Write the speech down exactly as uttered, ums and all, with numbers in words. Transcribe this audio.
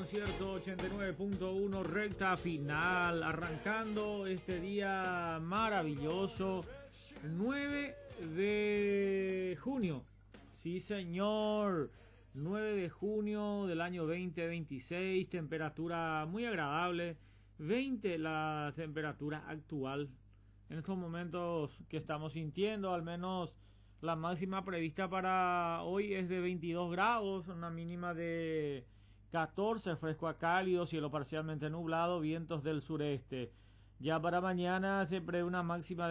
Concierto ochenta y nueve punto uno, recta final, arrancando este día maravilloso, nueve de junio. Sí, señor, nueve de junio del año veinte veintiséis, temperatura muy agradable, veinte la temperatura actual. En estos momentos que estamos sintiendo, al menos la máxima prevista para hoy es de veintidós grados, una mínima de catorce, fresco a cálido, cielo parcialmente nublado, vientos del sureste. Ya para mañana se prevé una máxima de